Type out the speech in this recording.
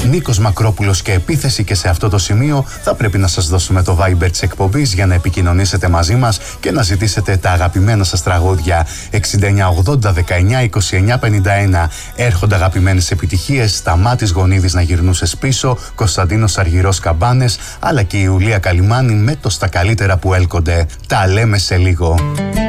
Νίκος Μακρόπουλος και επίθεση, και σε αυτό το σημείο θα πρέπει να σας δώσουμε το Viber της εκπομπής για να επικοινωνήσετε μαζί μας και να ζητήσετε τα αγαπημένα σας τραγούδια. 6980 19 29 51. Έρχονται αγαπημένες επιτυχίες, Σταμάτης Γονίδης να γυρνούσες πίσω, Κωνσταντίνος Αργυρός Καμπάνες, αλλά και η Ιουλία Καλιμάνη με το Στα καλύτερα που έλκονται. Τα λέμε σε λίγο.